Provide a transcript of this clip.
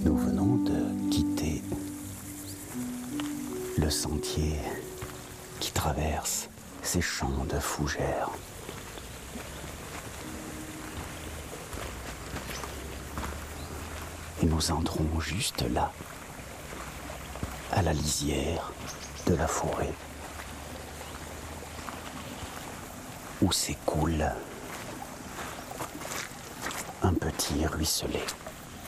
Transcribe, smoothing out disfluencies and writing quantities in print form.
Nous venons de quitter le sentier qui traverse ces champs de fougères. Et nous entrons juste là, à la lisière de la forêt, où s'écoule un petit ruisselet.